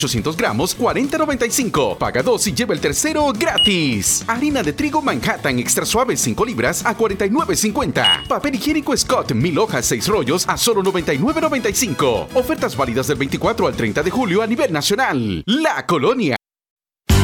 800 gramos, 40.95. Paga 2 y lleva el tercero gratis. Harina de trigo Manhattan extra suave 5 libras a 49.50. Papel higiénico Scott 1000 hojas 6 rollos a solo 99.95. Ofertas válidas del 24 al 30 de julio a nivel nacional. La Colonia.